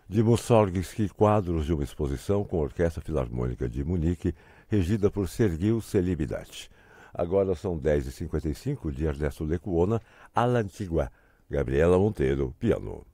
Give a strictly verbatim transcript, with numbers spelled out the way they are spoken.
De Mussorgsky, quadros de uma exposição com a Orquestra Filarmônica de Munique, regida por Sergiu Celibidache. Agora são dez e cinquenta e cinco de Ernesto Lecuona, A l'Antigua. Gabriela Monteiro, piano.